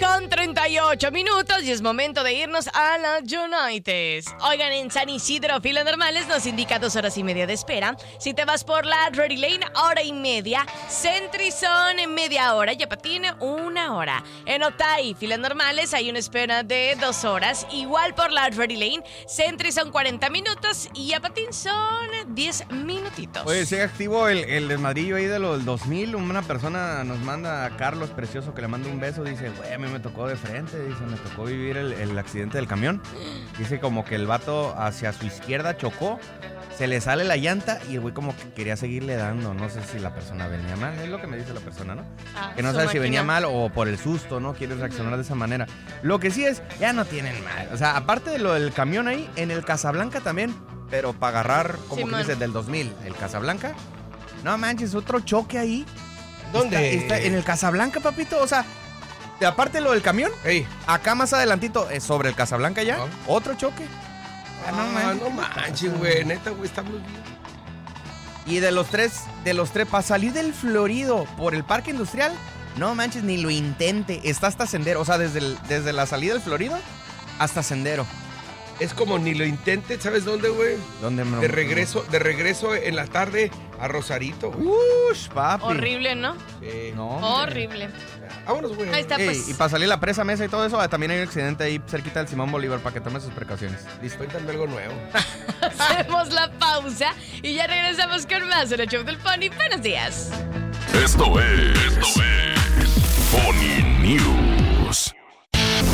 9:38 y es momento de irnos a la United. Oigan, en San Isidro, fila normales nos indica 2 horas y media de espera. Si te vas por la Ready Lane, hora y media. Centrison, media hora. Y a Patín, 1 hora. En Otay, filas normales, hay una espera de 2 horas. Igual por la Ready Lane, Centrison 40 minutos y a Patín son 10 minutitos. Oye, sigue activo el desmadrillo ahí de los 2000. Una persona nos manda a Carlos Precioso, que le manda un beso. Dice, güey, a mí me tocó de frente. Dice, me tocó vivir el accidente del camión. Dice como que el vato hacia su izquierda chocó, se le sale la llanta y el güey como que quería seguirle dando. No sé si la persona venía mal, es lo que me dice la persona, ¿no? Que no sabe si venía mal o por el susto, ¿no? Quiere reaccionar de esa manera. Lo que sí es, ya no tienen mal. O sea, aparte de lo del camión ahí, en el Casablanca también, pero para agarrar, como que dices, del 2000, el Casablanca. No manches, otro choque ahí. ¿Dónde? Está en el Casablanca, papito, o sea... Aparte de lo del camión, acá más adelantito, sobre el Casablanca ya, otro choque. No manches, güey, neta, güey, estamos bien. Y de los tres, para salir del Florido por el Parque Industrial, no manches, ni lo intente, está hasta Sendero, o sea, desde la salida del Florido hasta Sendero. Es como ni lo intente, ¿sabes dónde, güey? ¿Dónde? De regreso en la tarde a Rosarito, güey. Papi. Horrible, ¿no? Sí. No, horrible. Vámonos, güey. Ahí está, pues. Y para salir la presa, mesa y todo eso, también hay un accidente ahí cerquita del Simón Bolívar para que tomes sus precauciones. Listo, cuéntame algo nuevo. Hacemos la pausa y ya regresamos con más en el show del Pony. Buenos días. Esto es Pony News.